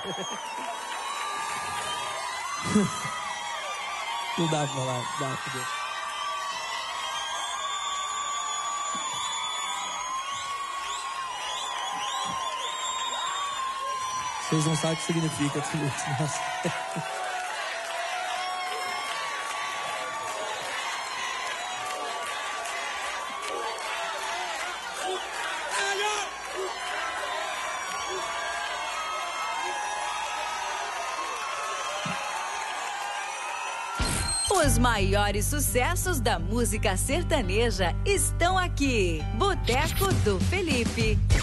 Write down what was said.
Não dá pra falar, dá pra Deus. Vocês não sabem o que significa tudo isso. Nossa. Os maiores sucessos da música sertaneja estão aqui. Boteco do Felipe.